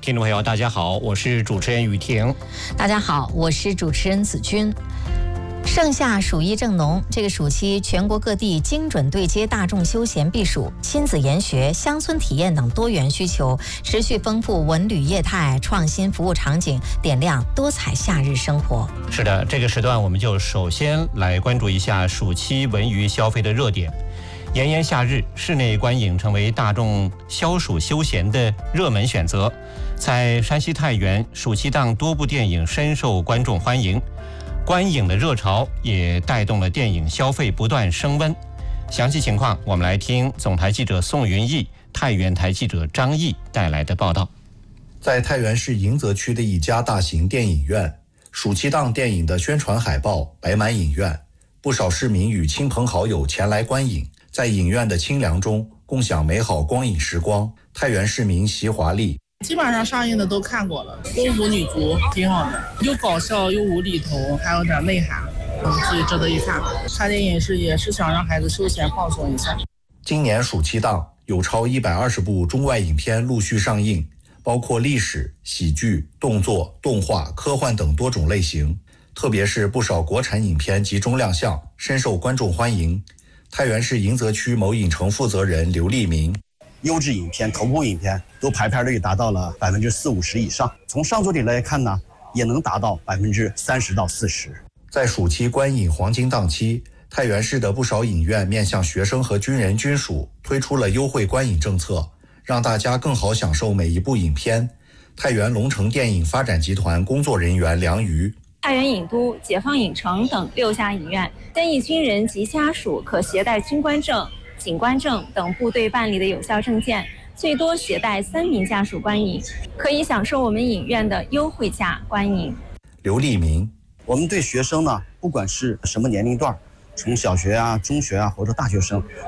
听众朋友，大家好，我是主持人雨婷。 大家好，我是主持人子君。盛夏暑意正浓，这个暑期全国各地精准对接大众休闲避暑、亲子研学、乡村体验等多元需求，持续丰富文旅业态、创新服务场景，点亮多彩夏日生活。 是的，这个时段我们就首先来关注一下暑期文娱消费的热点。炎炎夏日，室内观影成为大众消暑休闲的热门选择。在山西太原，暑期档多部电影深受观众欢迎，观影的热潮也带动了电影消费不断升温。详细情况，我们来听总台记者宋云毅、太原台记者张毅带来的报道。 在太原市迎泽区的一家大型电影院，暑期档电影的宣传海报摆满影院，不少市民与亲朋好友前来观影，在影院的清凉中共享美好光影时光。太原市民席华丽， 基本上上映的都看过了，都舞女足，挺好的，又搞笑又无厘头，还有点内涵，所以值得一看。看电影也是想让孩子休闲放松一下。 今年暑期档有超120部中外影片陆续上映，包括历史、喜剧、动作、动画、科幻等多种类型，特别是不少国产影片集中亮相，深受观众欢迎。太原市迎泽区某影城负责人刘立明， 优质影片、头部影片都排片率达到了40%-50%以上，从上座率来看呢，也能达到30%到40%。 在暑期观影黄金档期，太原市的不少影院面向学生和军人军属推出了优惠观影政策，让大家更好享受每一部影片。太原龙城电影发展集团工作人员梁瑜， 太原影都、解放影城等6家影院，建议军人及家属可携带军官证、警官证等部队办理的有效证件，最多携带3名家属观影，可以享受我们影院的优惠价观影。 刘立明， 我们对学生呢，不管是什么年龄段，从小学啊、中学啊或者大学生，